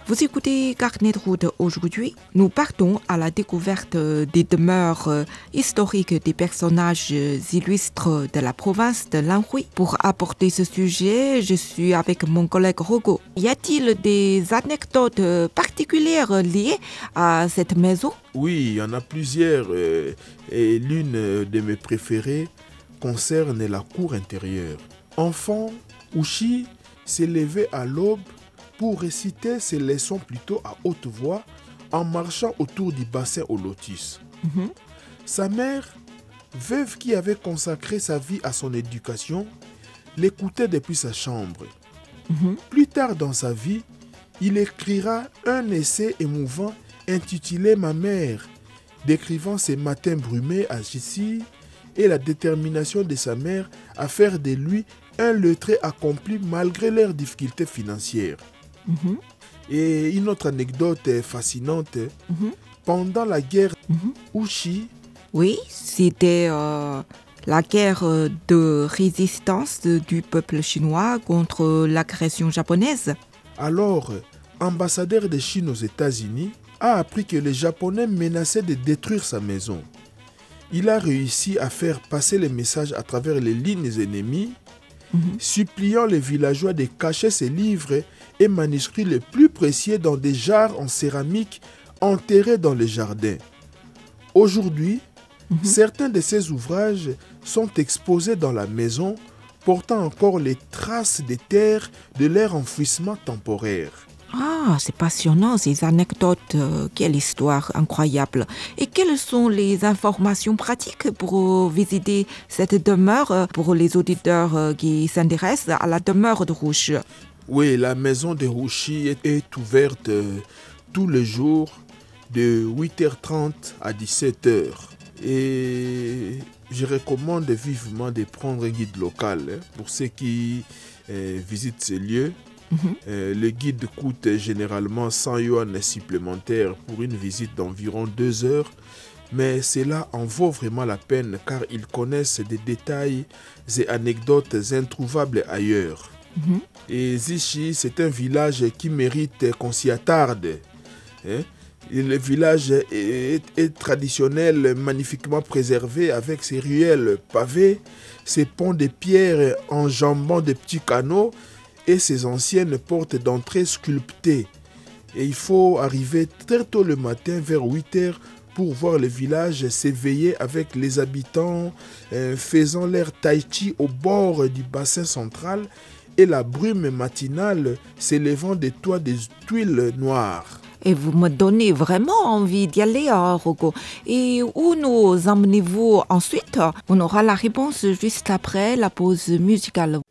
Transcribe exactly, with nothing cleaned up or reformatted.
Vous écoutez Carnet de route aujourd'hui. Nous partons à la découverte des demeures historiques des personnages illustres de la province de l'Anhui. Pour aborder ce sujet, je suis avec mon collègue Rogo. Y a-t-il des anecdotes particulières liées à cette maison? Oui, il y en a plusieurs. euh, et l'une de mes préférées concerne la cour intérieure. Enfant, Ushi s'élevait à l'aube pour réciter ses leçons plutôt à haute voix en marchant autour du bassin au lotus. Mhm. Sa mère, veuve qui avait consacré sa vie à son éducation, l'écoutait depuis sa chambre. Mhm. Plus tard dans sa vie, il écrira un essai émouvant intitulé « Ma mère », décrivant ses matins brumés à Jissi et la détermination de sa mère à faire de lui un lettré accompli malgré leurs difficultés financières. Mhm. Et une autre anecdote fascinante, Mhm. pendant la guerre, Mhm. Ushi, Oui, c'était euh, la guerre de résistance du peuple chinois contre l'agression japonaise. alors ambassadeur de Chine aux États-Unis, a appris que les Japonais menaçaient de détruire sa maison. Il a réussi à faire passer les messages à travers les lignes ennemies, Mhm. suppliant les villageois de cacher ses livres et manuscrits les plus précieux dans des jarres en céramique enterrés dans les jardins. Aujourd'hui, Mhm. certains de ces ouvrages sont exposés dans la maison, portant encore les traces des terres de leur enfouissement temporaire. Ah, c'est passionnant ces anecdotes. euh, Quelle histoire incroyable. Et quelles sont les informations pratiques pour visiter cette demeure euh, pour les auditeurs euh, qui s'intéressent à la demeure de Rouge? Oui, la maison de Rouchy est, est ouverte euh, tous les jours de huit heures trente à dix-sept heures. Et je recommande vivement de prendre un guide local hein, pour ceux qui euh, visitent ces lieux. Mhm. Euh, le guide coûte généralement cent yuan supplémentaires pour une visite d'environ deux heures. Mais cela en vaut vraiment la peine car ils connaissent des détails et anecdotes introuvables ailleurs. Mhm. Et Zichi, c'est un village qui mérite qu'on s'y attarde. Hein? Et le village est, est traditionnel, magnifiquement préservé avec ses ruelles pavées, ses ponts de pierre enjambant de petits canaux et ses anciennes portes d'entrée sculptées. Et il faut arriver très tôt le matin vers huit heures pour voir le village s'éveiller avec les habitants euh, faisant leur tai chi au bord du bassin central et la brume matinale s'élevant des toits des tuiles noires. Et vous me donnez vraiment envie d'y aller, hein, Rogo. Et où nous emmenez-vous ensuite? On aura la réponse juste après la pause musicale.